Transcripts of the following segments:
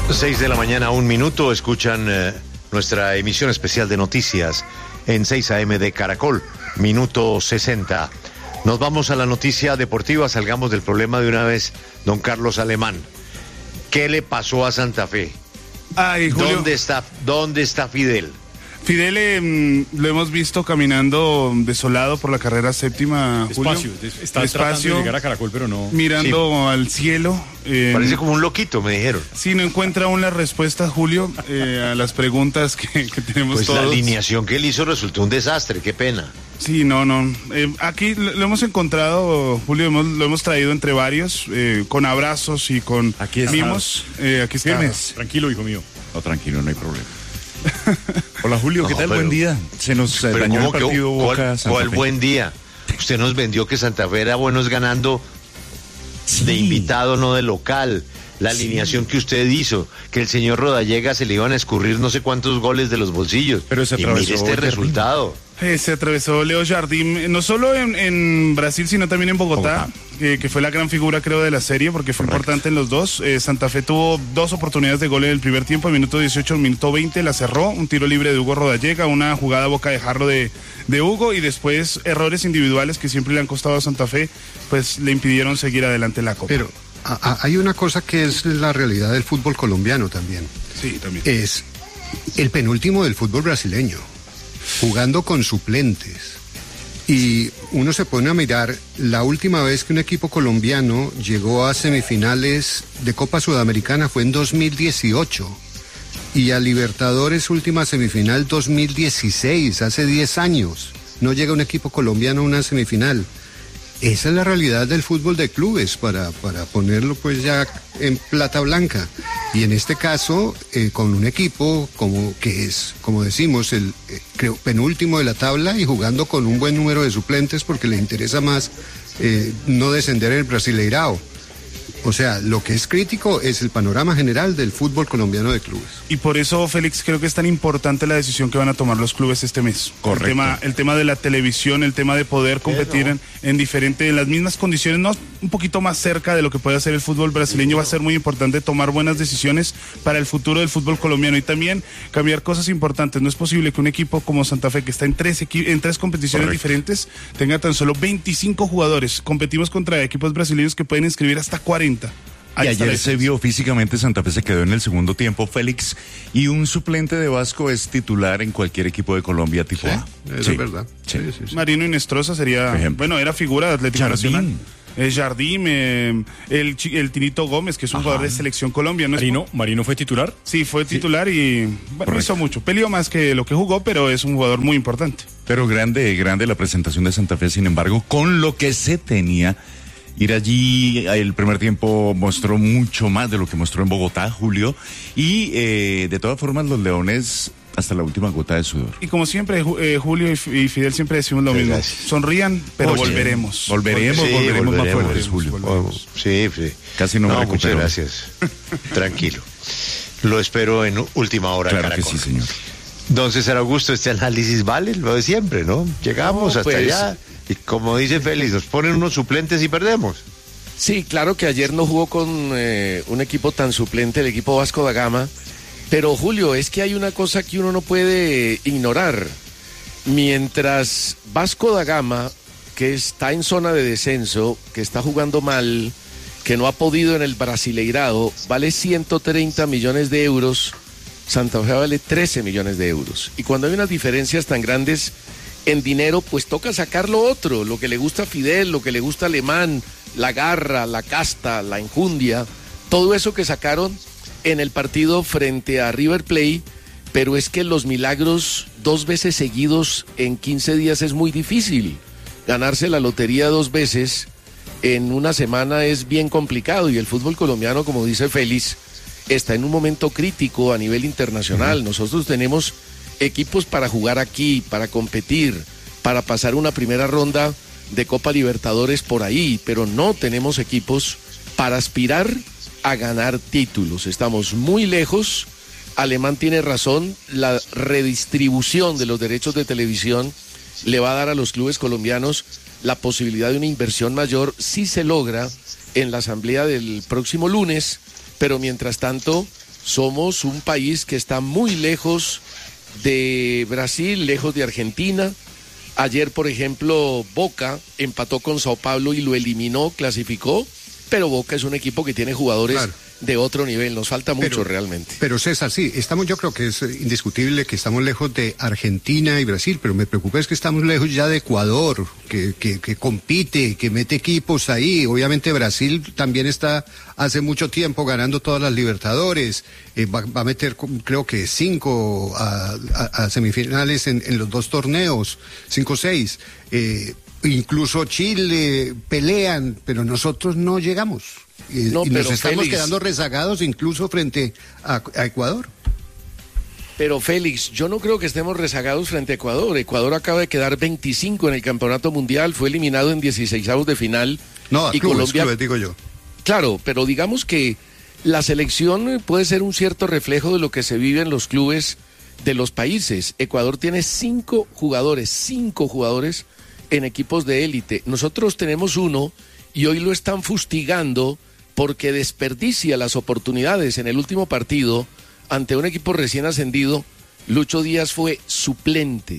6 de la mañana, 1 minuto. Escuchan nuestra emisión especial de noticias en 6 AM de Caracol, minuto 60. Nos vamos a la noticia deportiva. Salgamos del problema de una vez. Don Carlos Alemán, ¿qué le pasó a Santa Fe? Ay, Julio. ¿Dónde está Fidel? Fidel lo hemos visto caminando desolado por la carrera séptima, despacio, Julio. Está tratando de llegar a Caracol, pero no. Mirando al cielo. Parece como un loquito, me dijeron. Sí, no encuentra aún las respuestas, Julio, a las preguntas que tenemos pues todos. La alineación que él hizo resultó un desastre, qué pena. Sí, no. Aquí lo hemos encontrado, Julio, lo hemos traído entre varios, con abrazos y con mimos. Aquí está. Tranquilo, hijo mío. No, tranquilo, no hay problema. Hola, Julio, ¿qué tal? Buen día. Se nos dañó el partido Boca Santa ¿Cuál Fe? buen día? Usted nos vendió que Santa Fe era buenos ganando de invitado, no de local. La alineación que usted hizo, que el señor Rodallega se le iban a escurrir no sé cuántos goles de los bolsillos. Pero se y mire este resultado. Se atravesó Leo Jardim, no solo en Brasil, sino también en Bogotá, que fue la gran figura, creo, de la serie, porque fue importante en los dos. Santa Fe tuvo 2 oportunidades de gol en el primer tiempo, al minuto 18, al minuto 20, la cerró, un tiro libre de Hugo Rodallega, una jugada boca de jarro de Hugo, y después errores individuales que siempre le han costado a Santa Fe, pues le impidieron seguir adelante en la Copa. Pero hay una cosa que es la realidad del fútbol colombiano también. Sí, también. Es el penúltimo del fútbol brasileño, jugando con suplentes. Y uno se pone a mirar, la última vez que un equipo colombiano llegó a semifinales de Copa Sudamericana fue en 2018. Y a Libertadores última semifinal 2016, hace 10 años. No llega un equipo colombiano a una semifinal. Esa es la realidad del fútbol de clubes, para ponerlo pues ya en plata blanca. Y en este caso, con un equipo que es, como decimos, el creo penúltimo de la tabla y jugando con un buen número de suplentes porque le interesa más no descender el Brasileirao. O sea, lo que es crítico es el panorama general del fútbol colombiano de clubes. Y por eso, Félix, creo que es tan importante la decisión que van a tomar los clubes este mes. Correcto. El tema de la televisión, el tema de poder competir en las mismas condiciones, no un poquito más cerca de lo que puede hacer el fútbol brasileño, va a ser muy importante tomar buenas decisiones para el futuro del fútbol colombiano y también cambiar cosas importantes. No es posible que un equipo como Santa Fe, que está en tres competiciones diferentes, tenga tan solo 25 jugadores. Competimos contra equipos brasileños que pueden inscribir hasta 40. Y ayer se vio físicamente, Santa Fe se quedó en el segundo tiempo, Félix, y un suplente de Vasco es titular en cualquier equipo de Colombia tipo A. Eso es verdad. Sí. Marino Inestrosa sería, bueno, era figura de Atlético Nacional. Jardim, el Tinito Gómez, que es un jugador de selección Colombia. ¿No ¿Marino fue titular? Sí, fue titular y bueno, hizo mucho. Peleó más que lo que jugó, pero es un jugador muy importante. Pero grande la presentación de Santa Fe, sin embargo, con lo que se tenía. Ir allí, el primer tiempo mostró mucho más de lo que mostró en Bogotá, Julio, y de todas formas los Leones hasta la última gota de sudor. Y como siempre, Julio y Fidel siempre decimos lo mismo, sonrían, pero volveremos más fuertes, Julio. Sí. Casi no me recupero. Muchas gracias. Tranquilo. Lo espero en última hora. Claro Caracol. que sí, señor. Don César Augusto, este análisis vale lo de siempre, ¿no? Llegamos hasta allá. Y como dice Félix, nos ponen unos suplentes y perdemos. Sí, claro que ayer no jugó con un equipo tan suplente, el equipo Vasco da Gama. Pero Julio, es que hay una cosa que uno no puede ignorar. Mientras Vasco da Gama, que está en zona de descenso, que está jugando mal, que no ha podido en el Brasileirado, vale 130 millones de euros, Santa Fe vale 13 millones de euros. Y cuando hay unas diferencias tan grandes en dinero, pues toca sacar lo otro, lo que le gusta a Fidel, lo que le gusta a Alemán, la garra, la casta, la enjundia, todo eso que sacaron en el partido frente a River Plate, pero es que los milagros 2 veces seguidos en 15 días es muy difícil. Ganarse la lotería 2 veces en una semana es bien complicado y el fútbol colombiano, como dice Félix, está en un momento crítico a nivel internacional. Nosotros tenemos equipos para jugar aquí, para competir, para pasar una primera ronda de Copa Libertadores por ahí, pero no tenemos equipos para aspirar a ganar títulos. Estamos muy lejos. Alemán tiene razón, la redistribución de los derechos de televisión le va a dar a los clubes colombianos la posibilidad de una inversión mayor si se logra en la asamblea del próximo lunes, pero mientras tanto Somos un país que está muy lejos de Brasil, lejos de Argentina. Ayer, por ejemplo, Boca empató con Sao Paulo y lo eliminó, clasificó, pero Boca es un equipo que tiene jugadores de otro nivel, nos falta mucho realmente. Pero César, sí, yo creo que es indiscutible que estamos lejos de Argentina y Brasil, pero me preocupa es que estamos lejos ya de Ecuador, que compite, que mete equipos ahí. Obviamente Brasil también está hace mucho tiempo ganando todas las Libertadores, va a meter creo que 5 a semifinales en los 2 torneos, 5-6. Incluso Chile pelean, pero nosotros no llegamos. Y nos estamos quedando rezagados incluso frente a Ecuador. Pero Félix, yo no creo que estemos rezagados frente a Ecuador. Ecuador acaba de quedar 25 en el Campeonato Mundial, fue eliminado en 16avos de final. No, y Colombia, digo yo. Claro, pero digamos que la selección puede ser un cierto reflejo de lo que se vive en los clubes de los países. Ecuador tiene 5 jugadores en equipos de élite. Nosotros tenemos uno y hoy lo están fustigando porque desperdicia las oportunidades. En el último partido, ante un equipo recién ascendido, Lucho Díaz fue suplente.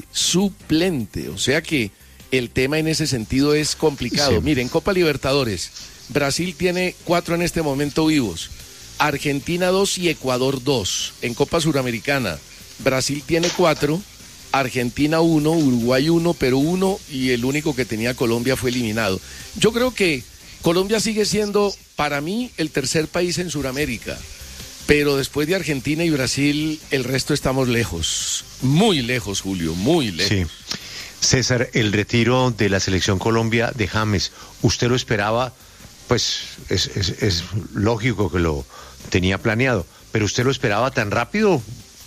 O sea que el tema en ese sentido es complicado. Sí. Miren, Copa Libertadores, Brasil tiene 4 en este momento vivos, Argentina 2 y Ecuador 2. En Copa Suramericana, Brasil tiene 4, Argentina 1, Uruguay 1, Perú 1 y el único que tenía Colombia fue eliminado. Yo creo que Colombia sigue siendo, para mí, el tercer país en Sudamérica, pero después de Argentina y Brasil, el resto estamos lejos, muy lejos, Julio, muy lejos. Sí. César, el retiro de la selección Colombia de James, ¿usted lo esperaba? Pues es lógico que lo tenía planeado, pero ¿usted lo esperaba tan rápido?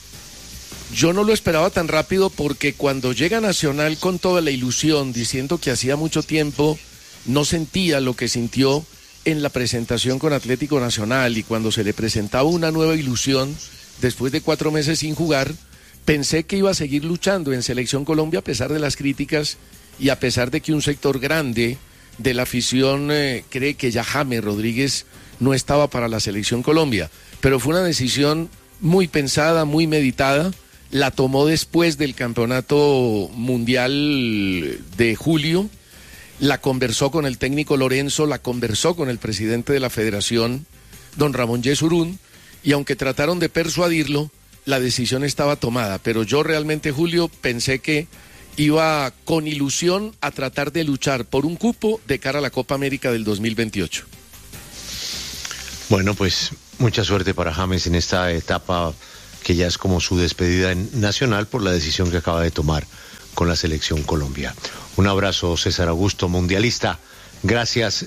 Yo no lo esperaba tan rápido porque cuando llega Nacional con toda la ilusión, diciendo que hacía mucho tiempo no sentía lo que sintió en la presentación con Atlético Nacional, y cuando se le presentaba una nueva ilusión después de 4 meses sin jugar, pensé que iba a seguir luchando en Selección Colombia a pesar de las críticas y a pesar de que un sector grande de la afición cree que ya James Rodríguez no estaba para la Selección Colombia. Pero fue una decisión muy pensada, muy meditada. La tomó después del Campeonato Mundial de julio, la conversó con el técnico Lorenzo, la conversó con el presidente de la Federación, don Ramón Yesurún, y aunque trataron de persuadirlo, la decisión estaba tomada. Pero yo realmente, Julio, pensé que iba con ilusión a tratar de luchar por un cupo de cara a la Copa América del 2028. Bueno, pues mucha suerte para James en esta etapa que ya es como su despedida en Nacional por la decisión que acaba de tomar con la Selección Colombia. Un abrazo, César Augusto, mundialista. Gracias.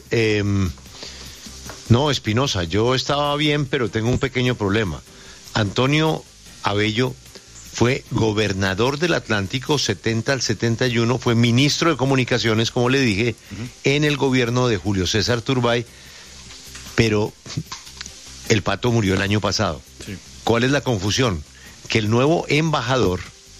No, Espinosa, yo estaba bien, pero tengo un pequeño problema. Antonio Abello fue gobernador del Atlántico 70 al 71, fue ministro de Comunicaciones, como le dije, en el gobierno de Julio César Turbay, pero el Pato murió el año pasado. Sí. ¿Cuál es la confusión? Que el nuevo embajador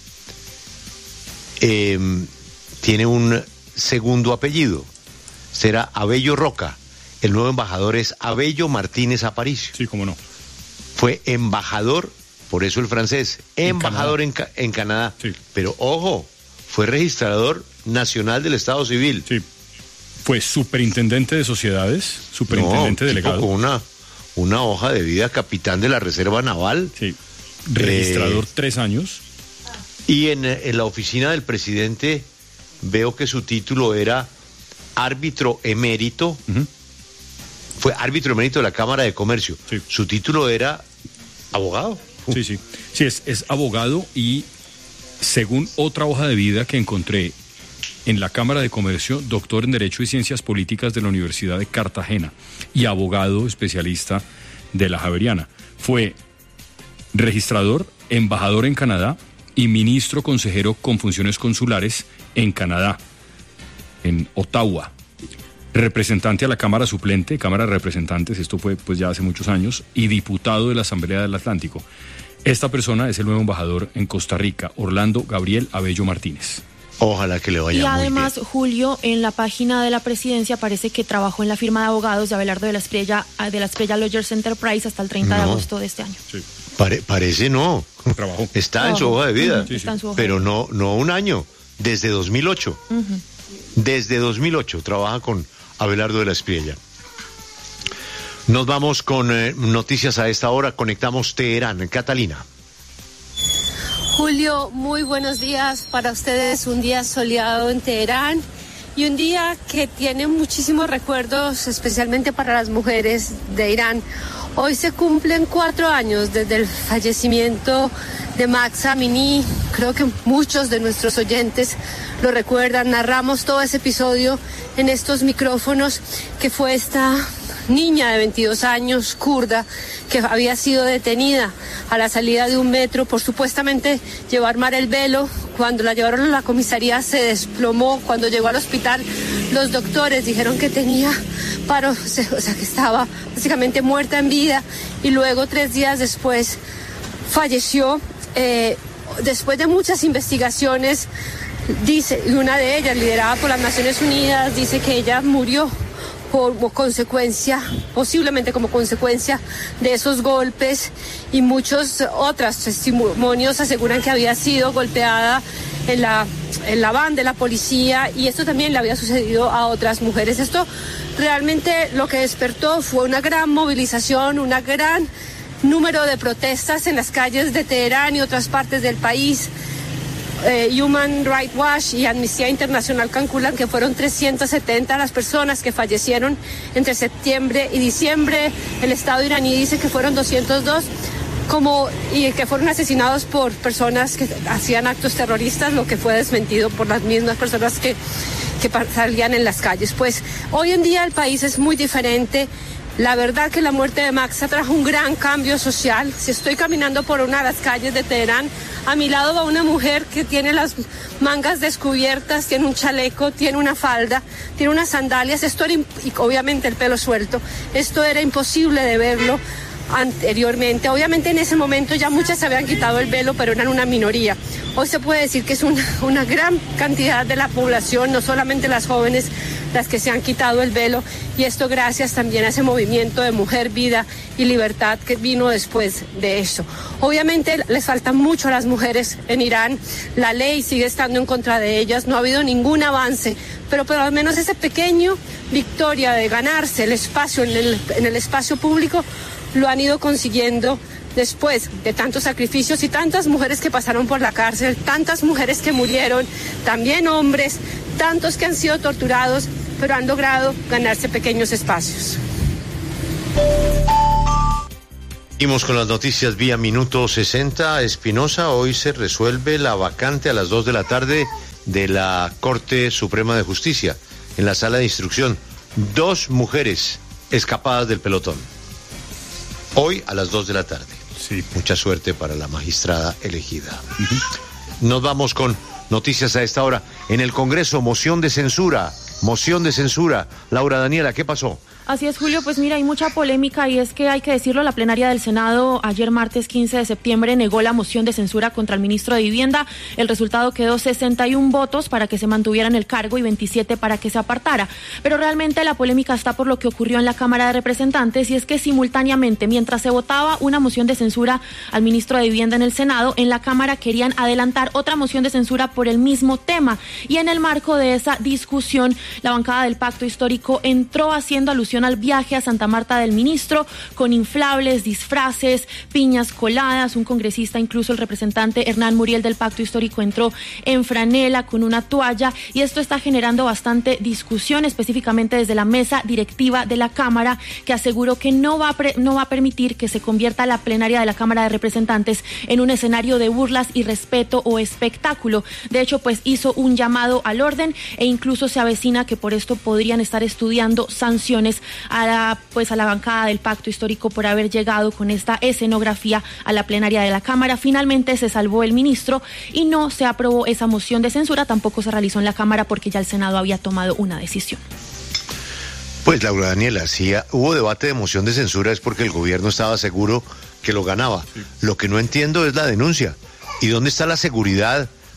tiene un segundo apellido, será Abello Roca. El nuevo embajador es Abello Martínez Aparicio. Sí, cómo no. Fue embajador, por eso el francés, embajador en Canadá. Sí. Pero ojo, fue registrador nacional del Estado Civil. Sí. Fue superintendente de sociedades, superintendente delegado. Con una hoja de vida, capitán de la Reserva Naval. Sí. Registrador 3 años. Y en la oficina del presidente veo que su título era árbitro emérito. Fue árbitro emérito de la Cámara de Comercio. Sí. Su título era abogado. Sí, sí. Sí, es abogado, y según otra hoja de vida que encontré en la Cámara de Comercio, doctor en Derecho y Ciencias Políticas de la Universidad de Cartagena y abogado especialista de la Javeriana. Fue registrador, embajador en Canadá y ministro consejero con funciones consulares en Canadá, en Ottawa. Representante a la Cámara Suplente, Cámara de Representantes, esto fue pues ya hace muchos años, y diputado de la Asamblea del Atlántico. Esta persona es el nuevo embajador en Costa Rica, Orlando Gabriel Abello Martínez. Ojalá que le vaya muy bien. Y además, Julio, en la página de la presidencia parece que trabajó en la firma de abogados de Abelardo de la Espriella Lawyers Enterprise hasta el 30 de agosto de este año. Sí. Parece no. Trabajó. Está en su hoja de vida. Está en su hoja. Pero no un año. Desde 2008. Desde 2008 trabaja con Abelardo de la Espriella. Nos vamos con noticias a esta hora. Conectamos Teherán. Catalina. Julio, muy buenos días para ustedes. Un día soleado en Teherán y un día que tiene muchísimos recuerdos, especialmente para las mujeres de Irán. Hoy se cumplen 4 años desde el fallecimiento de Mahsa Amini. Creo que muchos de nuestros oyentes lo recuerdan. Narramos todo ese episodio en estos micrófonos, que fue esta niña de 22 años, kurda, que había sido detenida a la salida de un metro por supuestamente llevar mal el velo. Cuando la llevaron a la comisaría se desplomó. Cuando llegó al hospital, los doctores dijeron que tenía paro, o sea, que estaba básicamente muerta en vida, y luego 3 días después falleció. Después de muchas investigaciones, dice, y una de ellas liderada por las Naciones Unidas, dice que ella murió como consecuencia, posiblemente como consecuencia de esos golpes, y muchos otros testimonios aseguran que había sido golpeada en la van de la policía, y esto también le había sucedido a otras mujeres. Esto realmente lo que despertó fue una gran movilización, un gran número de protestas en las calles de Teherán y otras partes del país. Human Rights Watch y Amnistía Internacional calculan que fueron 370 las personas que fallecieron entre septiembre y diciembre. El Estado iraní dice que fueron 202 y que fueron asesinados por personas que hacían actos terroristas, lo que fue desmentido por las mismas personas que salían en las calles. Pues hoy en día el país es muy diferente. La verdad que la muerte de Mahsa trajo un gran cambio social. Si estoy caminando por una de las calles de Teherán, a mi lado va una mujer que tiene las mangas descubiertas, tiene un chaleco, tiene una falda, tiene unas sandalias, y obviamente el pelo suelto. Esto era imposible de verlo anteriormente. Obviamente en ese momento ya muchas se habían quitado el velo, pero eran una minoría. Hoy se puede decir que es una gran cantidad de la población, no solamente las jóvenes, las que se han quitado el velo, y esto gracias también a ese movimiento de mujer, vida y libertad que vino después de eso. Obviamente les falta mucho a las mujeres en Irán, la ley sigue estando en contra de ellas, no ha habido ningún avance, pero al menos esa pequeña victoria de ganarse el espacio en el espacio público lo han ido consiguiendo después de tantos sacrificios y tantas mujeres que pasaron por la cárcel, tantas mujeres que murieron, también hombres, tantos que han sido torturados, pero han logrado ganarse pequeños espacios. Seguimos con las noticias vía Minuto 60. Espinosa, hoy se resuelve la vacante a las 2 de la tarde de la Corte Suprema de Justicia, en la sala de instrucción. 2 mujeres escapadas del pelotón. Hoy a las 2 de la tarde. Sí. Mucha suerte para la magistrada elegida. Nos vamos con noticias a esta hora. En el Congreso, moción de censura. Laura Daniela, ¿qué pasó? Así es, Julio, pues mira, hay mucha polémica y es que hay que decirlo, la plenaria del Senado ayer martes 15 de septiembre negó la moción de censura contra el ministro de Vivienda. El resultado quedó 61 votos para que se mantuviera en el cargo y 27 para que se apartara. Pero realmente la polémica está por lo que ocurrió en la Cámara de Representantes, y es que simultáneamente, mientras se votaba una moción de censura al ministro de Vivienda en el Senado, en la Cámara querían adelantar otra moción de censura por el mismo tema. Y en el marco de esa discusión, la bancada del Pacto Histórico entró haciendo alusión al viaje a Santa Marta del ministro, con inflables, disfraces, piñas coladas. Un congresista, incluso el representante Hernán Muriel del Pacto Histórico, entró en franela con una toalla, y esto está generando bastante discusión, específicamente desde la mesa directiva de la Cámara, que aseguró que no va a permitir que se convierta la plenaria de la Cámara de Representantes en un escenario de burlas, irrespeto o espectáculo. De hecho, pues hizo un llamado al orden, e incluso se avecina que por esto podrían estar estudiando sanciones a la bancada del Pacto Histórico por haber llegado con esta escenografía a la plenaria de la Cámara. Finalmente se salvó el ministro y no se aprobó esa moción de censura, tampoco se realizó en la Cámara porque ya el Senado había tomado una decisión. Pues Laura Daniela, si hubo debate de moción de censura es porque el gobierno estaba seguro que lo ganaba. Sí. Lo que no entiendo es la denuncia. ¿Y dónde está la seguridad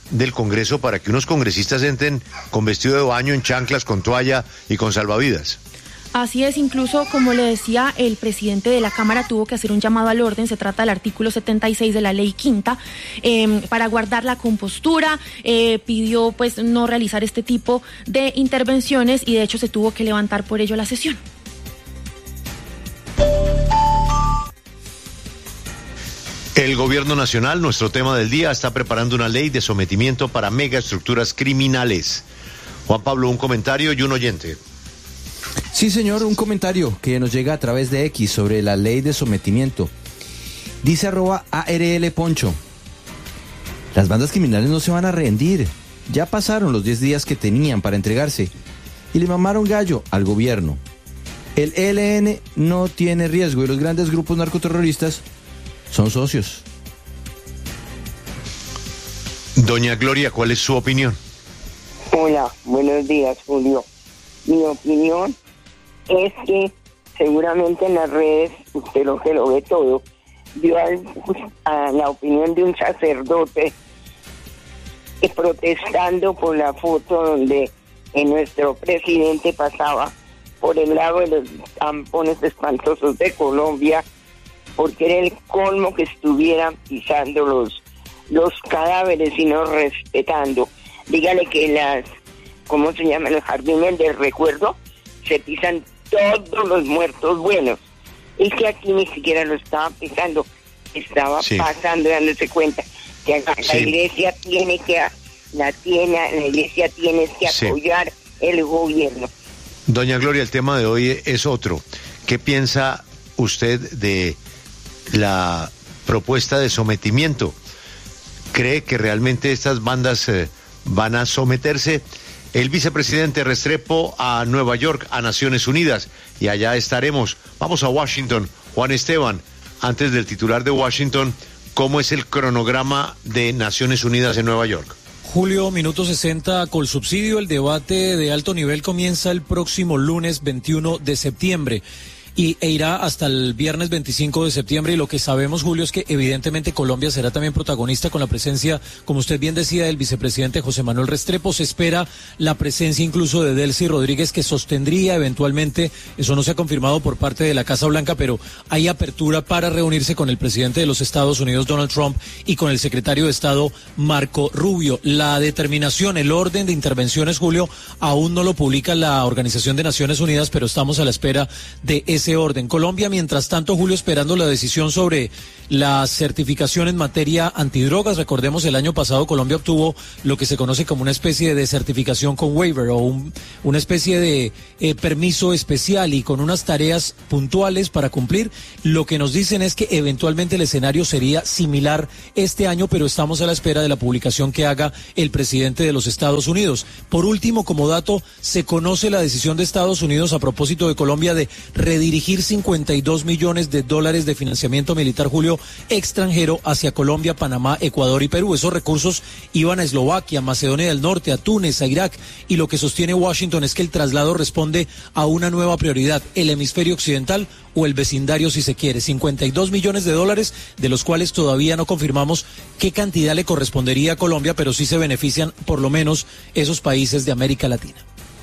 del Congreso para que unos congresistas entren con vestido de baño, en chanclas, con toalla y con salvavidas. Así es, incluso como le decía, el presidente de la Cámara tuvo que hacer un llamado al orden. Se trata del artículo 76 de la Ley Quinta, para guardar la compostura. Pidió pues no realizar este tipo de intervenciones y de hecho se tuvo que levantar por ello la sesión. El gobierno nacional, nuestro tema del día, está preparando una ley de sometimiento para megaestructuras criminales. Juan Pablo, un comentario y un oyente. Sí, señor, un comentario que nos llega a través de X sobre la ley de sometimiento. Dice @ARL Poncho: las bandas criminales no se van a rendir. Ya pasaron los 10 días que tenían para entregarse y le mamaron gallo al gobierno. El ELN no tiene riesgo y los grandes grupos narcoterroristas son socios. Doña Gloria, ¿cuál es su opinión? Hola, buenos días, Julio. Mi opinión es que seguramente en las redes, usted lo que lo ve todo, dio a la opinión de un sacerdote protestando por la foto donde nuestro presidente pasaba por el lado de los tampones espantosos de Colombia, porque era el colmo que estuvieran pisando los cadáveres y no respetando. Dígale que ¿cómo se llama? Los jardines del recuerdo, se pisan todos los muertos buenos. Y que aquí ni siquiera lo estaba pisando, estaba pasando, dándose cuenta que la iglesia tiene que apoyar el gobierno. Doña Gloria, el tema de hoy es otro. ¿Qué piensa usted de la propuesta de sometimiento? ¿Cree que realmente estas bandas van a someterse? El vicepresidente Restrepo a Nueva York, a Naciones Unidas, y allá estaremos. Vamos a Washington. Juan Esteban, antes del titular de Washington, ¿cómo es el cronograma de Naciones Unidas en Nueva York? Julio, minuto 60, Colsubsidio. El debate de alto nivel comienza el próximo lunes 21 de septiembre. E irá hasta el viernes 25 de septiembre, y lo que sabemos, Julio, es que evidentemente Colombia será también protagonista con la presencia, como usted bien decía, del vicepresidente José Manuel Restrepo. Se espera la presencia incluso de Delcy Rodríguez, que sostendría eventualmente, eso no se ha confirmado por parte de la Casa Blanca, pero hay apertura para reunirse con el presidente de los Estados Unidos, Donald Trump, y con el secretario de Estado, Marco Rubio. La determinación, el orden de intervenciones, Julio, aún no lo publica la Organización de Naciones Unidas, pero estamos a la espera de ese orden. Colombia, mientras tanto, Julio, esperando la decisión sobre la certificación en materia antidrogas. Recordemos, el año pasado Colombia obtuvo lo que se conoce como una especie de certificación con waiver, o una especie de permiso especial y con unas tareas puntuales para cumplir. Lo que nos dicen es que eventualmente el escenario sería similar este año, pero estamos a la espera de la publicación que haga el presidente de los Estados Unidos. Por último, como dato, se conoce la decisión de Estados Unidos a propósito de Colombia de redirigir 52 millones de dólares de financiamiento militar, Julio, extranjero hacia Colombia, Panamá, Ecuador y Perú. Esos recursos iban a Eslovaquia, Macedonia del Norte, a Túnez, a Irak, y lo que sostiene Washington es que el traslado responde a una nueva prioridad: el hemisferio occidental o el vecindario, si se quiere. 52 millones de dólares, de los cuales todavía no confirmamos qué cantidad le correspondería a Colombia, pero sí se benefician por lo menos esos países de América Latina.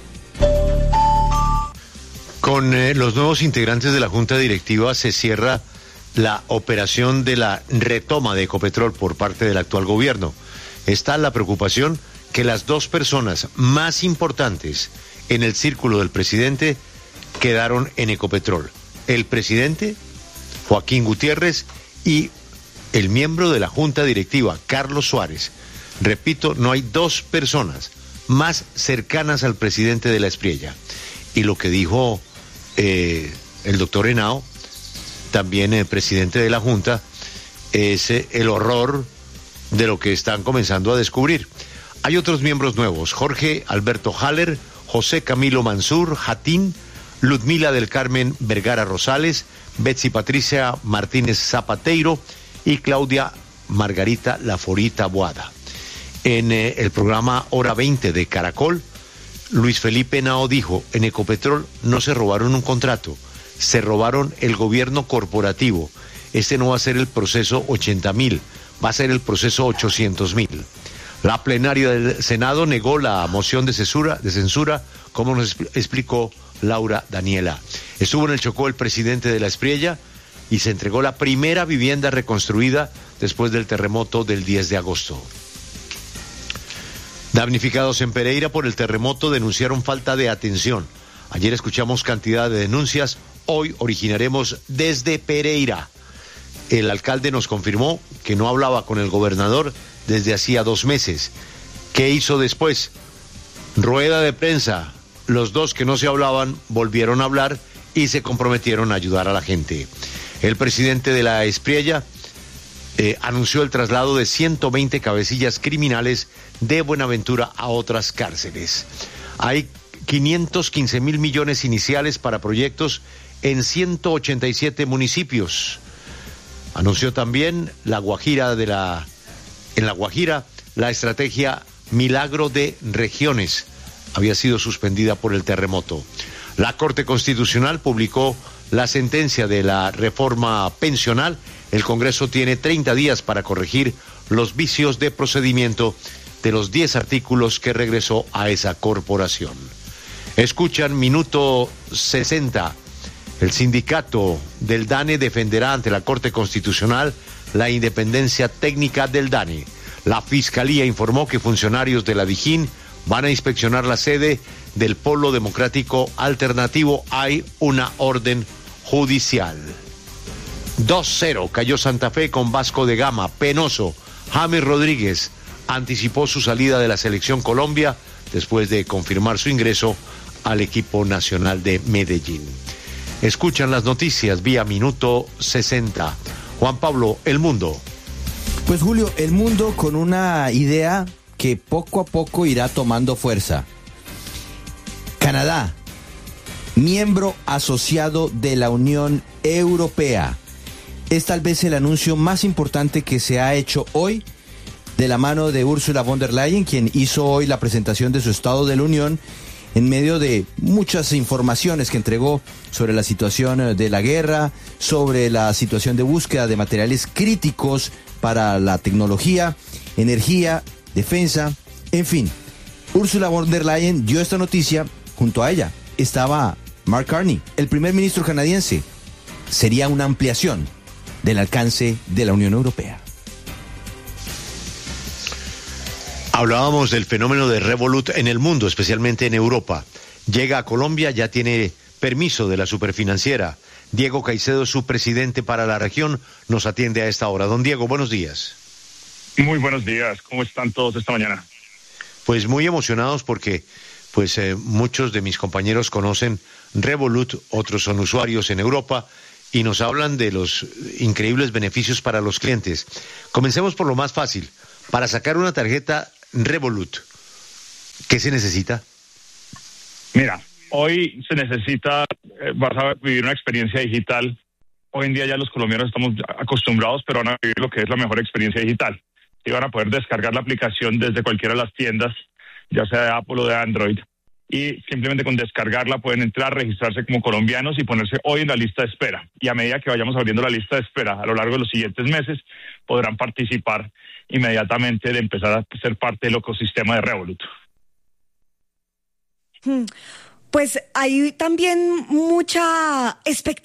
Con los nuevos integrantes de la Junta Directiva se cierra la operación de la retoma de Ecopetrol por parte del actual gobierno. Está la preocupación que las dos personas más importantes en el círculo del presidente quedaron en Ecopetrol: el presidente, Joaquín Gutiérrez, y el miembro de la Junta Directiva, Carlos Suárez. Repito, no hay dos personas más cercanas al presidente de la Espriella. Y lo que dijo el doctor Henao, también presidente de la Junta, es el horror de lo que están comenzando a descubrir. Hay otros miembros nuevos: Jorge Alberto Haller, José Camilo Mansur Jatín, Ludmila del Carmen Vergara Rosales, Betsy Patricia Martínez Zapateiro y Claudia Margarita Laforita Boada. En el programa Hora 20 de Caracol, Luis Felipe Henao dijo: en Ecopetrol no se robaron un contrato, se robaron el gobierno corporativo. Este no va a ser el proceso 80.000, va a ser el proceso 800.000. La plenaria del Senado negó la moción de censura, como nos explicó Laura Daniela. Estuvo en el Chocó el presidente de la Espriella y se entregó la primera vivienda reconstruida después del terremoto del 10 de agosto. Damnificados en Pereira por el terremoto denunciaron falta de atención. Ayer escuchamos cantidad de denuncias, hoy originaremos desde Pereira. El alcalde nos confirmó que no hablaba con el gobernador desde hacía 2 meses. ¿Qué hizo después? Rueda de prensa. Los dos que no se hablaban volvieron a hablar y se comprometieron a ayudar a la gente. El presidente de la Espriella anunció el traslado de 120 cabecillas criminales de Buenaventura a otras cárceles. Hay 515 mil millones iniciales para proyectos en 187 municipios. Anunció también en La Guajira la estrategia Milagro de Regiones. Había sido suspendida por el terremoto. La Corte Constitucional publicó la sentencia de la reforma pensional. El Congreso tiene 30 días para corregir los vicios de procedimiento de los 10 artículos que regresó a esa corporación. Escuchan Minuto 60. El sindicato del DANE defenderá ante la Corte Constitucional la independencia técnica del DANE. La Fiscalía informó que funcionarios de la Dijín van a inspeccionar la sede del Polo Democrático Alternativo. Hay una orden judicial. 2-0 cayó Santa Fe con Vasco de Gama. Penoso. James Rodríguez anticipó su salida de la Selección Colombia después de confirmar su ingreso al equipo nacional de Medellín. Escuchan las noticias vía Minuto 60. Juan Pablo, El Mundo. Pues Julio, El Mundo con una idea que poco a poco irá tomando fuerza. Canadá, miembro asociado de la Unión Europea. Es tal vez el anuncio más importante que se ha hecho hoy de la mano de Ursula von der Leyen, quien hizo hoy la presentación de su Estado de la Unión en medio de muchas informaciones que entregó sobre la situación de la guerra, sobre la situación de búsqueda de materiales críticos para la tecnología, energía, defensa, en fin. Ursula von der Leyen dio esta noticia. Junto a ella estaba Mark Carney, el primer ministro canadiense. Sería una ampliación del alcance de la Unión Europea. Hablábamos del fenómeno de Revolut en el mundo, especialmente en Europa. Llega a Colombia, ya tiene permiso de la superfinanciera. Diego Caicedo, su presidente para la región, nos atiende a esta hora. Don Diego, buenos días. Muy buenos días, ¿cómo están todos esta mañana? Pues muy emocionados porque muchos de mis compañeros conocen Revolut, otros son usuarios en Europa y nos hablan de los increíbles beneficios para los clientes. Comencemos por lo más fácil. Para sacar una tarjeta Revolut, ¿qué se necesita? Mira, hoy se necesita, vas a vivir una experiencia digital. Hoy en día ya los colombianos estamos acostumbrados, pero van a vivir lo que es la mejor experiencia digital. Y van a poder descargar la aplicación desde cualquiera de las tiendas, ya sea de Apple o de Android. Y simplemente con descargarla pueden entrar, registrarse como colombianos y ponerse hoy en la lista de espera. Y a medida que vayamos abriendo la lista de espera a lo largo de los siguientes meses, podrán participar inmediatamente de empezar a ser parte del ecosistema de Revolut. Pues hay también mucha expectativa